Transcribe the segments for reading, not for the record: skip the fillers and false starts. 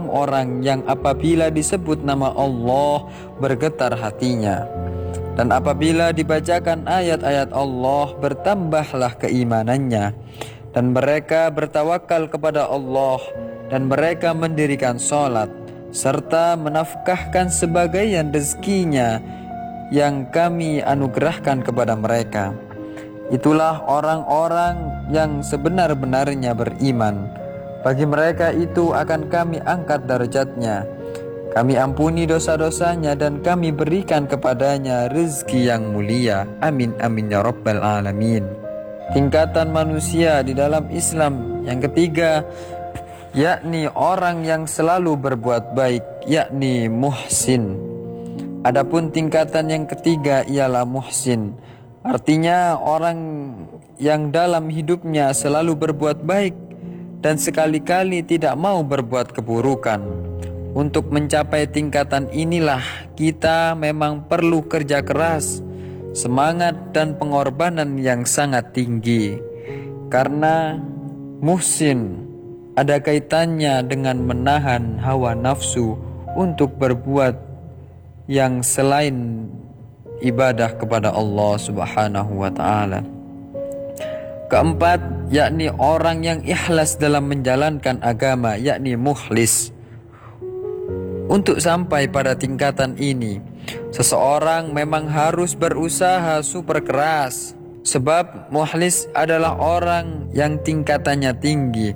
orang-orang yang apabila disebut nama Allah bergetar hatinya. Dan apabila dibacakan ayat-ayat Allah bertambahlah keimanannya. Dan mereka bertawakal kepada Allah dan mereka mendirikan sholat serta menafkahkan sebagian rezekinya yang kami anugerahkan kepada mereka. Itulah orang-orang yang sebenar-benarnya beriman. Bagi mereka itu akan kami angkat derajatnya. Kami ampuni dosa-dosanya dan kami berikan kepadanya rezeki yang mulia. Amin amin ya rabbal alamin. Tingkatan manusia di dalam Islam yang ketiga, yakni orang yang selalu berbuat baik, yakni muhsin. Adapun tingkatan yang ketiga ialah muhsin. Artinya orang yang dalam hidupnya selalu berbuat baik dan sekali-kali tidak mau berbuat keburukan. Untuk mencapai tingkatan inilah kita memang perlu kerja keras, semangat dan pengorbanan yang sangat tinggi. Karena muhsin ada kaitannya dengan menahan hawa nafsu untuk berbuat yang selain ibadah kepada Allah Subhanahu wa ta'ala. Keempat, yakni orang yang ikhlas dalam menjalankan agama, yakni mukhlis. Untuk sampai pada tingkatan ini, seseorang memang harus berusaha super keras. Sebab mukhlis adalah orang yang tingkatannya tinggi.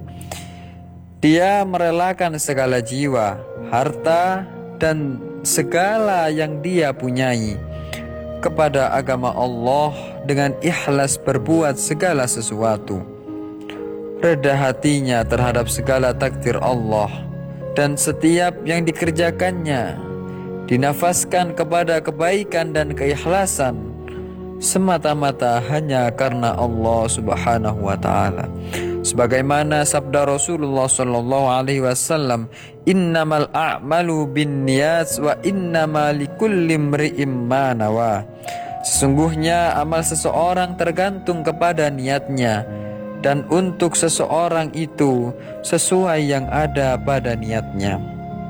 Dia merelakan segala jiwa, harta, dan segala yang dia punyai kepada agama Allah dengan ikhlas berbuat segala sesuatu. Reda hatinya terhadap segala takdir Allah. Dan setiap yang dikerjakannya dinafaskan kepada kebaikan dan keikhlasan semata-mata hanya karena Allah Subhanahu wa ta'ala. Sebagaimana sabda Rasulullah sallallahu alaihi wasallam, "Innamal a'malu binniyat wa innamal likulli imri'in ma nawa." Sesungguhnya amal seseorang tergantung kepada niatnya, dan untuk seseorang itu sesuai yang ada pada niatnya.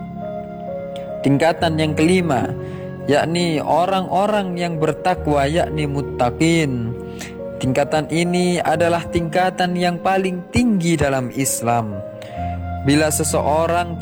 Tingkatan yang kelima, yakni orang-orang yang bertakwa, yakni muttaqin. Tingkatan ini adalah tingkatan yang paling tinggi dalam Islam. Bila seseorang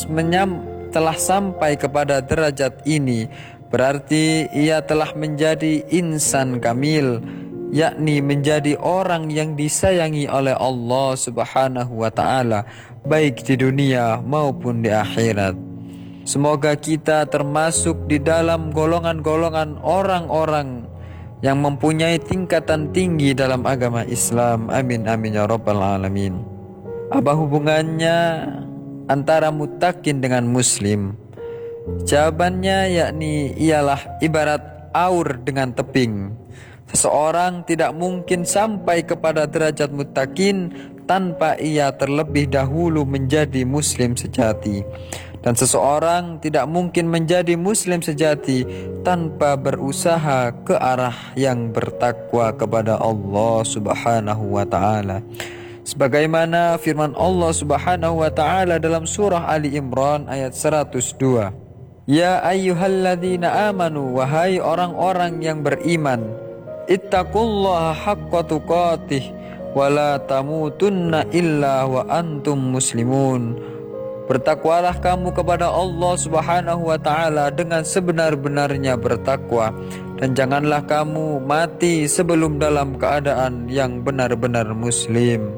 telah sampai kepada derajat ini, berarti ia telah menjadi insan kamil, yakni menjadi orang yang disayangi oleh Allah Subhanahu wa ta'ala, baik di dunia maupun di akhirat. Semoga kita termasuk di dalam golongan-golongan orang-orang yang mempunyai tingkatan tinggi dalam agama Islam. Amin amin ya rabbal alamin. Apa hubungannya antara muttaqin dengan muslim? Jawabannya yakni ialah ibarat aur dengan tebing. Seseorang tidak mungkin sampai kepada derajat muttaqin tanpa ia terlebih dahulu menjadi muslim sejati. Dan seseorang tidak mungkin menjadi muslim sejati tanpa berusaha ke arah yang bertakwa kepada Allah Subhanahu wa ta'ala. Sebagaimana firman Allah Subhanahu wa ta'ala dalam surah Ali Imran ayat 102. Ya ayyuhalladzina amanu, wahai orang-orang yang beriman, ittaqullaha haqqa tuqatih wa la tamutunna illa wa antum muslimun. Bertakwalah kamu kepada Allah Subhanahu wa ta'ala dengan sebenar-benarnya bertakwa, dan janganlah kamu mati sebelum dalam keadaan yang benar-benar muslim.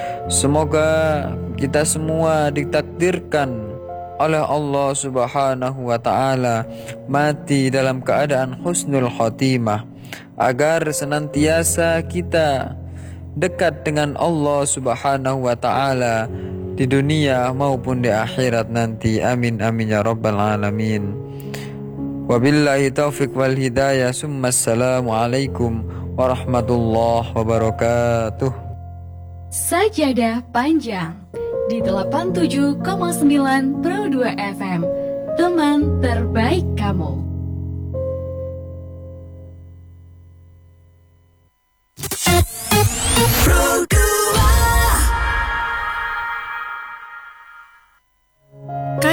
Semoga kita semua ditakdirkan oleh Allah Subhanahu wa ta'ala mati dalam keadaan husnul khotimah, agar senantiasa kita dekat dengan Allah Subhanahu wa ta'ala di dunia maupun di akhirat nanti. Amin amin ya rabbal alamin. Wabillahi taufiq wal hidayah. Summa assalamualaikum warahmatullahi wabarakatuh. Sajadah panjang di 87,9 Pro 2 FM, teman terbaik kamu.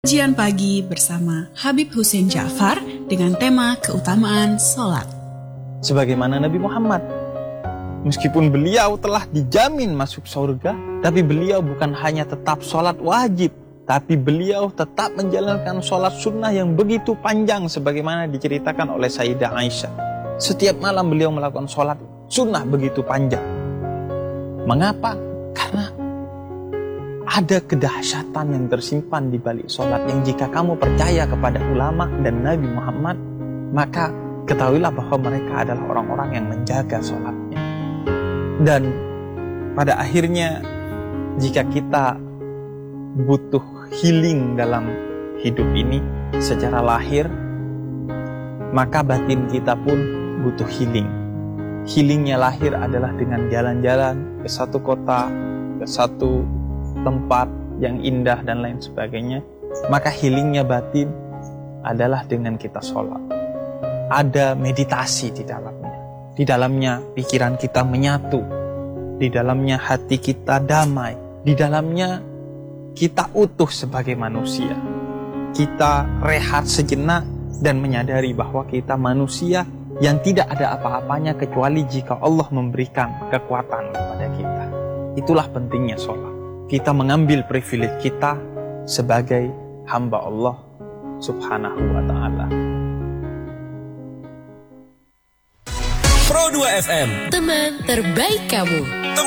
Kajian pagi bersama Habib Hussein Ja'far dengan tema keutamaan sholat. Sebagaimana Nabi Muhammad, meskipun beliau telah dijamin masuk surga, tapi beliau bukan hanya tetap sholat wajib, tapi beliau tetap menjalankan sholat sunnah yang begitu panjang sebagaimana diceritakan oleh Sayyidah Aisyah. Setiap malam beliau melakukan sholat sunnah begitu panjang. Mengapa? Karena ada kedahsyatan yang tersimpan di balik sholat, yang jika kamu percaya kepada ulama dan Nabi Muhammad, maka ketahuilah bahwa mereka adalah orang-orang yang menjaga sholatnya. Dan pada akhirnya, jika kita butuh healing dalam hidup ini secara lahir, maka batin kita pun butuh healing. Healingnya lahir adalah dengan jalan-jalan ke satu kota, ke satu tempat yang indah dan lain sebagainya. Maka healingnya batin adalah dengan kita sholat. Ada meditasi di dalamnya. Di dalamnya pikiran kita menyatu. Di dalamnya hati kita damai. Di dalamnya kita utuh sebagai manusia. Kita rehat sejenak dan menyadari bahwa kita manusia yang tidak ada apa-apanya kecuali jika Allah memberikan kekuatan kepada kita. Itulah pentingnya sholat. Kita mengambil privilege kita sebagai hamba Allah Subhanahu wa ta'ala. Pro 2 FM, Teman terbaik kamu.